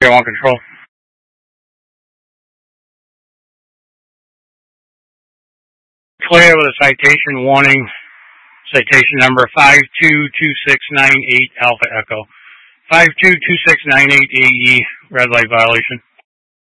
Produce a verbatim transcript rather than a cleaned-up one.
On control. Clear with a citation warning. Citation number five two two six nine eight Alpha Echo. five two two six nine eight A E, red light violation.